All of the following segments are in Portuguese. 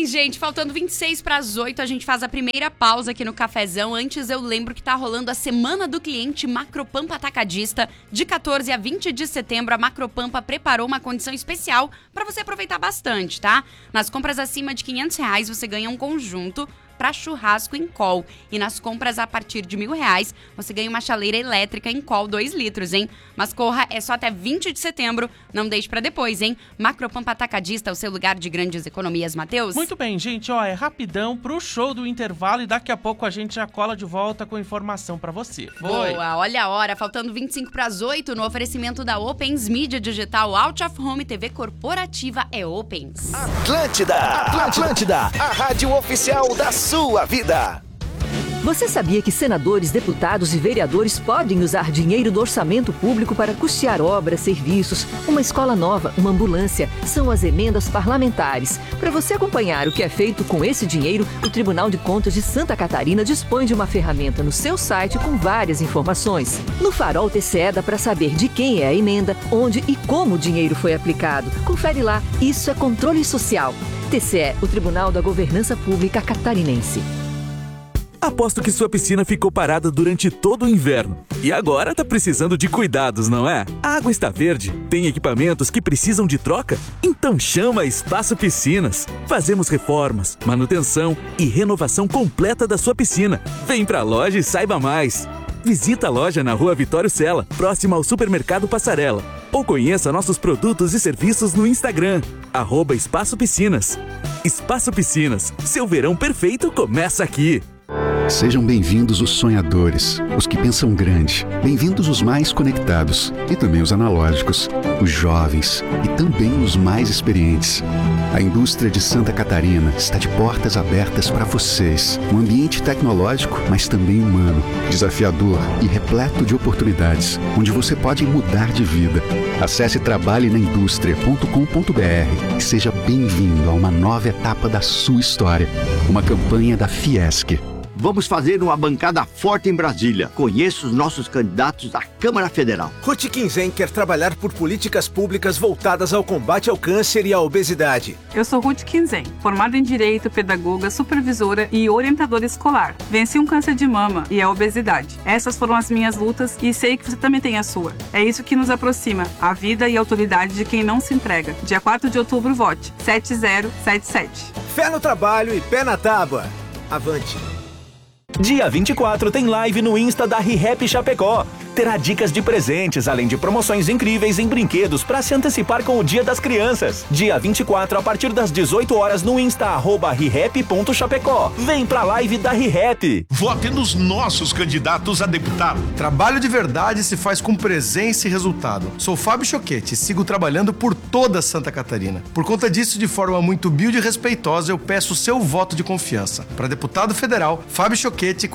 gente, faltando 26 para as 8, a gente faz a primeira pausa aqui no cafezão. Antes eu lembro que tá rolando a Semana do Cliente Macropampa Atacadista. De 14 a 20 de setembro, a Macropampa preparou uma condição especial para você aproveitar bastante, tá? Nas compras acima de R$500, você ganha um conjunto para churrasco em Col. E nas compras a partir de R$1.000, você ganha uma chaleira elétrica em Col 2 litros, hein? Mas corra, é só até 20 de setembro, não deixe para depois, hein? Macropampa Atacadista, o seu lugar de grandes economias, Matheus. Muito bem, gente, ó, é rapidão pro show do intervalo e daqui a pouco a gente já cola de volta com informação para você. Foi. Boa, olha a hora, faltando 25 para as 8, no oferecimento da Opens Mídia Digital, Out of Home, TV corporativa é Opens. Atlântida, a rádio oficial da sua vida. Você sabia que senadores, deputados e vereadores podem usar dinheiro do orçamento público para custear obras, serviços, uma escola nova, uma ambulância? São as emendas parlamentares. Para você acompanhar o que é feito com esse dinheiro, o Tribunal de Contas de Santa Catarina dispõe de uma ferramenta no seu site com várias informações. No Farol TCE dá para saber de quem é a emenda, onde e como o dinheiro foi aplicado. Confere lá, isso é controle social. TCE, o Tribunal da Governança Pública Catarinense. Aposto que sua piscina ficou parada durante todo o inverno. E agora tá precisando de cuidados, não é? A água está verde? Tem equipamentos que precisam de troca? Então chama Espaço Piscinas. Fazemos reformas, manutenção e renovação completa da sua piscina. Vem pra loja e saiba mais. Visita a loja na Rua Vitório Sela, próxima ao Supermercado Passarela. Ou conheça nossos produtos e serviços no Instagram, @Espaço Piscinas. Espaço Piscinas, seu verão perfeito começa aqui. Sejam bem-vindos os sonhadores, os que pensam grande. Bem-vindos os mais conectados e também os analógicos, os jovens e também os mais experientes. A indústria de Santa Catarina está de portas abertas para vocês. Um ambiente tecnológico, mas também humano, desafiador e repleto de oportunidades, onde você pode mudar de vida. Acesse trabalhenaindustria.com.br e seja bem-vindo a uma nova etapa da sua história. Uma campanha da Fiesc. Vamos fazer uma bancada forte em Brasília. Conheça os nossos candidatos à Câmara Federal. Ruth Quinzen quer trabalhar por políticas públicas voltadas ao combate ao câncer e à obesidade. Eu sou Ruth Quinzen, formada em Direito, pedagoga, supervisora e orientadora escolar. Venci um câncer de mama e a obesidade. Essas foram as minhas lutas e sei que você também tem a sua. É isso que nos aproxima, a vida e a autoridade de quem não se entrega. Dia 4 de outubro, vote 7077. Fé no trabalho e pé na tábua. Avante. Dia 24 tem live no Insta da ReHap Chapecó. Terá dicas de presentes, além de promoções incríveis em brinquedos para se antecipar com o Dia das Crianças. Dia 24, a partir das 18 horas no Insta, @rehap.chapecó. Vem pra live da ReHap. Vote nos nossos candidatos a deputado. Trabalho de verdade se faz com presença e resultado. Sou Fábio Choquete e sigo trabalhando por toda Santa Catarina. Por conta disso, de forma muito humilde e respeitosa, eu peço o seu voto de confiança. Para deputado federal, Fábio Choquete,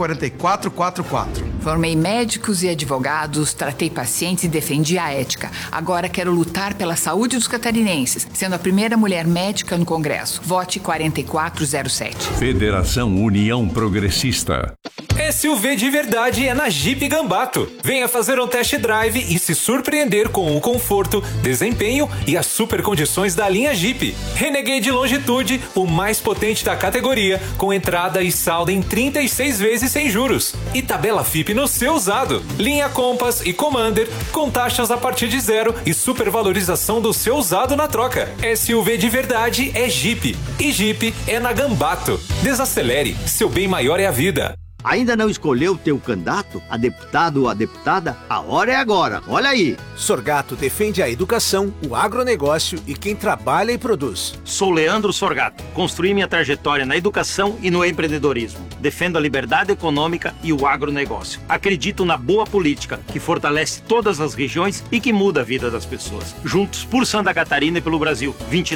4444. Formei médicos e advogados, tratei pacientes e defendi a ética. Agora quero lutar pela saúde dos catarinenses, sendo a primeira mulher médica no Congresso. Vote 4407. Federação União Progressista. SUV de verdade é na Jeep Gambato. Venha fazer um test drive e se surpreender com o conforto, desempenho e as super condições da linha Jeep. Renegade Longitude, o mais potente da categoria, com entrada e saldo em 36 vezes sem juros. E tabela FIP no seu usado. Linha Compass e Commander, com taxas a partir de 0 e supervalorização do seu usado na troca. SUV de verdade é Jeep. E Jeep é na Gambato. Desacelere, seu bem maior é a vida. Ainda não escolheu teu candidato a deputado ou a deputada? A hora é agora, olha aí. Sorgato defende a educação, o agronegócio e quem trabalha e produz. Sou Leandro Sorgato, construí minha trajetória na educação e no empreendedorismo. Defendo a liberdade econômica e o agronegócio. Acredito na boa política, que fortalece todas as regiões e que muda a vida das pessoas. Juntos por Santa Catarina e pelo Brasil.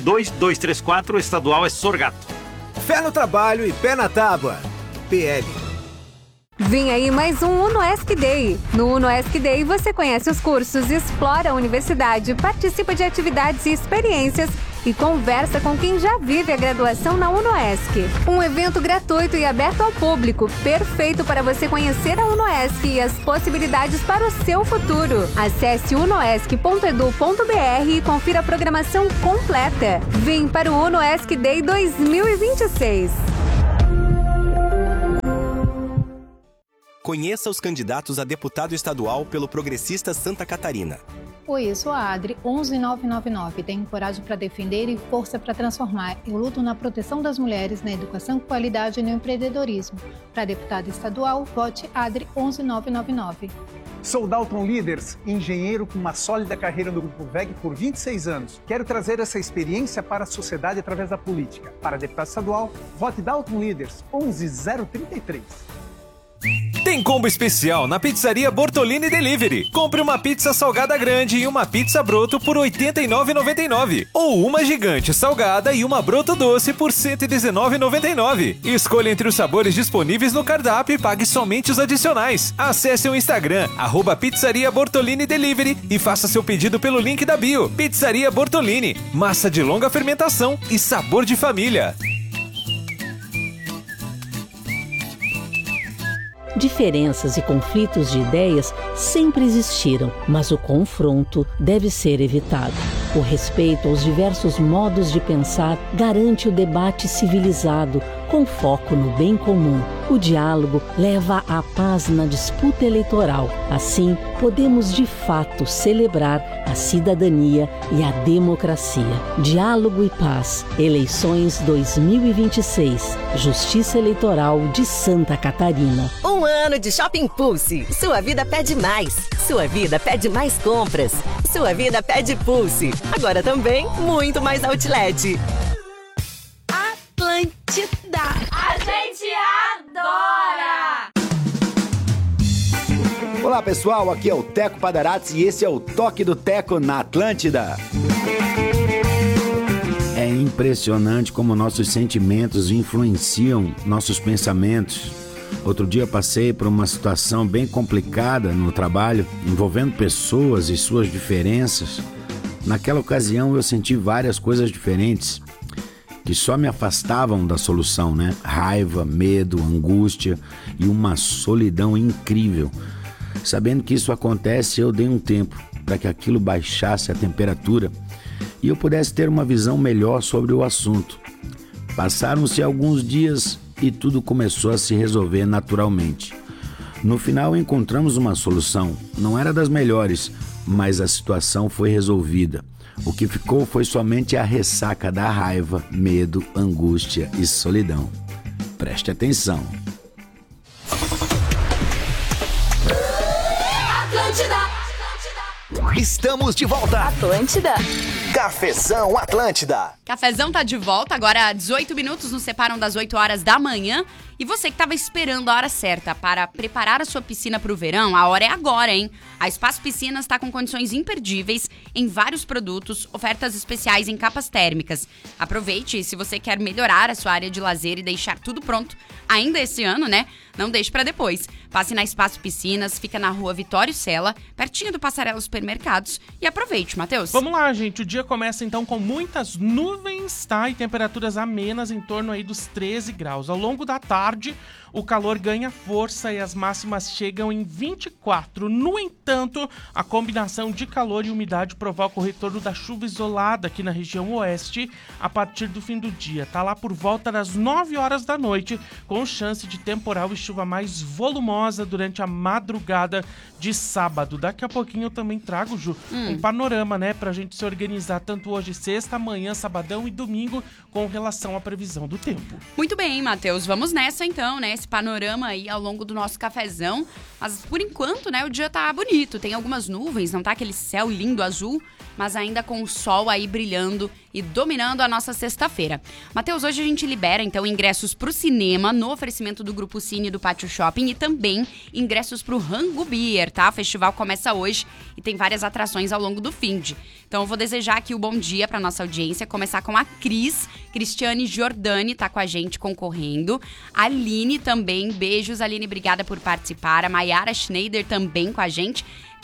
22234, estadual é Sorgato. Fé no trabalho e pé na tábua. PL. Vem aí mais um UnoESC Day. No UnoESC Day você conhece os cursos, explora a universidade, participa de atividades e experiências e conversa com quem já vive a graduação na UnoESC. Um evento gratuito e aberto ao público, perfeito para você conhecer a UnoESC e as possibilidades para o seu futuro. Acesse unoesc.edu.br e confira a programação completa. Vem para o UnoESC Day 2026. Conheça os candidatos a deputado estadual pelo Progressistas Santa Catarina. Oi, eu sou a Adri, 11999. Tenho coragem para defender e força para transformar. Eu luto na proteção das mulheres, na educação, qualidade e no empreendedorismo. Para deputada estadual, vote Adri, 11999. Sou Dalton Leaders, engenheiro com uma sólida carreira no Grupo VEG por 26 anos. Quero trazer essa experiência para a sociedade através da política. Para deputado estadual, vote Dalton Leaders, 11033. Tem combo especial na Pizzaria Bortolini Delivery. Compre uma pizza salgada grande e uma pizza broto por R$ 89,99. Ou uma gigante salgada e uma broto doce por R$ 119,99. Escolha entre os sabores disponíveis no cardápio e pague somente os adicionais. Acesse o Instagram, @Pizzaria Bortolini Delivery e faça seu pedido pelo link da bio. Pizzaria Bortolini, massa de longa fermentação e sabor de família. Diferenças e conflitos de ideias sempre existiram, mas o confronto deve ser evitado. O respeito aos diversos modos de pensar garante o debate civilizado, com foco no bem comum. O diálogo leva à paz na disputa eleitoral. Assim, podemos de fato celebrar a cidadania e a democracia. Diálogo e paz. Eleições 2026. Justiça Eleitoral de Santa Catarina. Um ano de Shopping Pulse. Sua vida pede mais. Sua vida pede mais compras. Sua vida pede Pulse. Agora também muito mais outlet. Atlântida. A gente adora! Olá pessoal, aqui é o Teco Padarats e esse é o Toque do Teco na Atlântida. É impressionante como nossos sentimentos influenciam nossos pensamentos. Outro dia passei por uma situação bem complicada no trabalho, envolvendo pessoas e suas diferenças. Naquela ocasião eu senti várias coisas diferentes que só me afastavam da solução, né? Raiva, medo, angústia e uma solidão incrível. Sabendo que isso acontece, eu dei um tempo para que aquilo baixasse a temperatura e eu pudesse ter uma visão melhor sobre o assunto. Passaram-se alguns dias e tudo começou a se resolver naturalmente. No final encontramos uma solução. Não era das melhores, mas a situação foi resolvida. O que ficou foi somente a ressaca da raiva, medo, angústia e solidão. Preste atenção. Estamos de volta. Atlântida. Cafezão Atlântida. Cafezão tá de volta, agora 18 minutos nos separam das 8 horas da manhã. E você que estava esperando a hora certa para preparar a sua piscina para o verão, a hora é agora, hein? A Espaço Piscinas está com condições imperdíveis em vários produtos, ofertas especiais em capas térmicas. Aproveite, se você quer melhorar a sua área de lazer e deixar tudo pronto ainda esse ano, né? Não deixe para depois. Passe na Espaço Piscinas, fica na Rua Vitório Sela, pertinho do Passarela Supermercados. E aproveite, Matheus. Vamos lá, gente. O dia começa então com muitas nuvens, tá? E temperaturas amenas em torno aí dos 13 graus. Ao longo da tarde, o calor ganha força e as máximas chegam em 24. No entanto, a combinação de calor e umidade provoca o retorno da chuva isolada aqui na região oeste a partir do fim do dia. Tá lá por volta das 9 horas da noite, com chance de temporal e chuva mais volumosa durante a madrugada de sábado. Daqui a pouquinho eu também trago, Ju, um panorama, né, pra gente se organizar tanto hoje, sexta, amanhã, sabadão e domingo, com relação à previsão do tempo. Muito bem, Matheus. Vamos nessa então, né? Esse panorama aí ao longo do nosso cafezão. Mas por enquanto, né, o dia tá bonito. Tem algumas nuvens, não tá aquele céu lindo azul, mas ainda com o sol aí brilhando e dominando a nossa sexta-feira. Matheus, hoje a gente libera então ingressos pro cinema no oferecimento do Grupo Cine do Pátio Shopping e também ingressos pro Rango Beer, tá? O festival começa hoje e tem várias atrações ao longo do finde. Então eu vou desejar aqui o bom dia pra nossa audiência, começar com a Cristiane Giordani, tá com a gente concorrendo. A Aline também, beijos Aline, obrigada por participar. A Mayara Schneider também com a gente.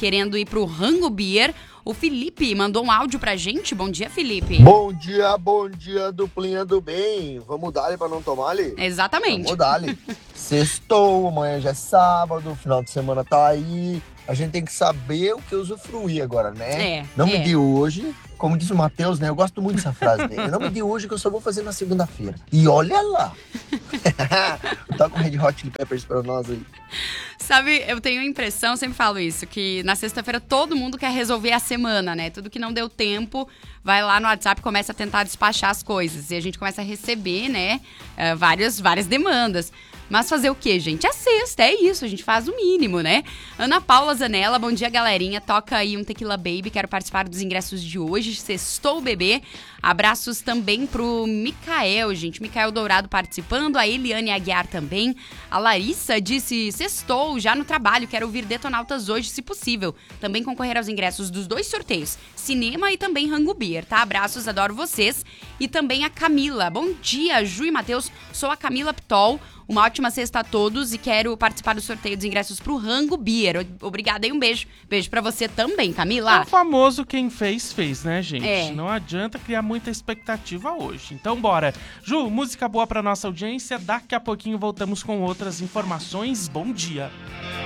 querendo ir pro Rango Beer. O Felipe mandou um áudio pra gente. Bom dia, Felipe. Bom dia, duplinha do bem. Vamos dar-lhe pra não tomar ali? Exatamente. Vamos dar-lhe. Sextou, amanhã já é sábado, final de semana tá aí. A gente tem que saber o que usufruir agora, né? Não me de hoje, como disse o Matheus, né? Eu gosto muito dessa frase dele. Não me de hoje que eu só vou fazer na segunda-feira. E olha lá. Toca um Red Hot Chili Peppers pra nós aí. Sabe, eu tenho a impressão, sempre falo isso, que na sexta-feira todo mundo quer resolver a semana, né? Tudo que não deu tempo, vai lá no WhatsApp e começa a tentar despachar as coisas. E a gente começa a receber, né, várias demandas. Mas fazer o quê, gente? É sexta, é isso, a gente faz o mínimo, né? Ana Paula Zanella, bom dia, galerinha. Toca aí um Tequila Baby, quero participar dos ingressos de hoje. Sextou, bebê. Abraços também pro Micael, gente. Micael Dourado participando, a Eliane Aguiar também. A Larissa disse, sextou, já no trabalho, quero ouvir Detonautas hoje, se possível. Também concorrer aos ingressos dos 2 sorteios, cinema e também Rango Beer, tá? Abraços, adoro vocês. E também a Camila. Bom dia, Ju e Matheus. Sou a Camila Ptol. Uma ótima sexta a todos e quero participar do sorteio dos ingressos pro Rango Beer. Obrigada e um beijo. Beijo pra você também, Camila. É o famoso quem fez, né, gente? Não adianta criar muita expectativa hoje. Então, bora. Ju, música boa pra nossa audiência. Daqui a pouquinho voltamos com outras informações. Bom dia.